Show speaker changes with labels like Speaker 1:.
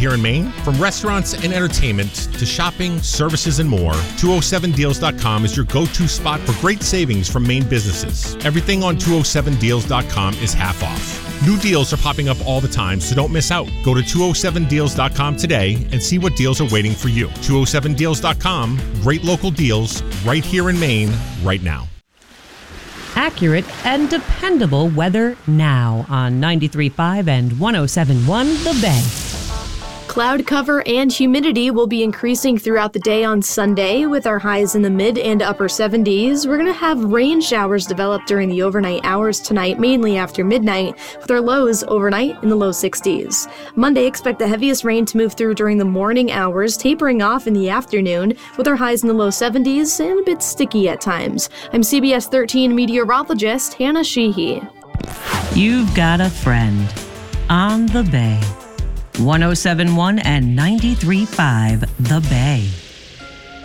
Speaker 1: here in Maine. From restaurants and entertainment to shopping, services, and more, 207deals.com is your go-to spot for great savings from Maine businesses. Everything on 207deals.com is half off. New deals are popping up all the time, so don't miss out. Go to 207deals.com today and see what deals are waiting for you. 207deals.com, great local deals right here in Maine, right now.
Speaker 2: Accurate and dependable weather now on 93.5 and 107.1 The Bay.
Speaker 3: Cloud cover and humidity will be increasing throughout the day on Sunday with our highs in the mid and upper 70s. We're going to have rain showers develop during the overnight hours tonight, mainly after midnight, with our lows overnight in the low 60s. Monday, expect the heaviest rain to move through during the morning hours, tapering off in the afternoon, with our highs in the low 70s and a bit sticky at times. I'm CBS 13 meteorologist Hannah Sheehy.
Speaker 2: You've got a friend on The Bay. 107.1 and 93.5 The Bay.